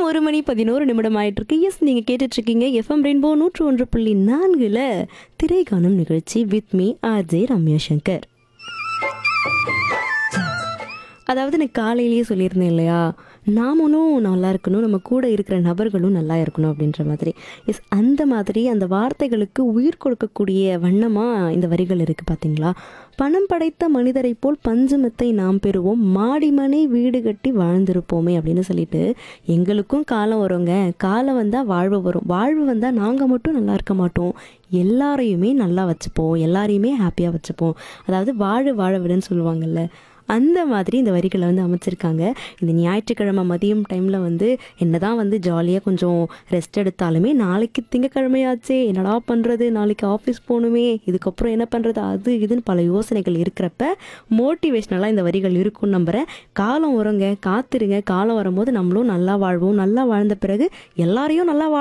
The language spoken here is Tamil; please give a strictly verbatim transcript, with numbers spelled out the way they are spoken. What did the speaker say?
ஒரு மணி பதினோரு நிமிடம் ஆயிட்டு இருக்கு. எஸ், நீங்க கேட்டுட்டு இருக்கீங்க எஃப்எம் ரெயின்போ நூற்று ஒன்று புள்ளி நான்குல திரைக்காணும் நிகழ்ச்சி with me RJ Ramya Shankar. அதாவது நான் காலையிலேயே சொல்லியிருந்தேன் இல்லையா, நாமளும் நல்லா இருக்கணும், நம்ம கூட இருக்கிற நபர்களும் நல்லா இருக்கணும் அப்படின்ற மாதிரி. எஸ், அந்த மாதிரி அந்த வார்த்தைகளுக்கு உயிர் கொடுக்கக்கூடிய வண்ணமாக இந்த வரிகள் இருக்குது பார்த்தீங்களா. பணம் படைத்த மனிதரை போல் பஞ்சுமத்தை நாம் பெறுவோம், மாடிமனை வீடு கட்டி வாழ்ந்திருப்போமே அப்படின்னு சொல்லிட்டு, எங்களுக்கும் காலம் வருங்க, காலம் வந்தால் வாழ்வு வரும், வாழ்வு வந்தால் நாங்கள் மட்டும் நல்லா இருக்க மாட்டோம், எல்லாரையுமே நல்லா வச்சுப்போம், எல்லாரையுமே ஹாப்பியாக வச்சுப்போம். அதாவது வாழ வாழ விடுன்னு சொல்லுவாங்கல்ல, அந்த மாதிரி இந்த வரிகளை வந்து அமைச்சிருக்காங்க. இந்த ஞாயிற்றுக்கிழமை மதியம் டைமில் வந்து என்னதான் வந்து ஜாலியாக கொஞ்சம் ரெஸ்ட் எடுத்தாலுமே, நாளைக்கு திங்கக்கிழமையாச்சே, என்னடா பண்ணுறது, நாளைக்கு ஆஃபீஸ் போகணுமே, இதுக்கப்புறம் என்ன பண்ணுறது, அது இதுன்னு பல யோசனைகள் இருக்கிறப்ப மோட்டிவேஷ்னலாக இந்த வரிகள் இருக்கும்னு நம்புகிறேன். காலம் வருங்க, காத்திருங்க, காலம் வரும்போது நம்மளும் நல்லா வாழ்வோம், நல்லா வாழ்ந்த பிறகு எல்லாரையும் நல்லா வாழ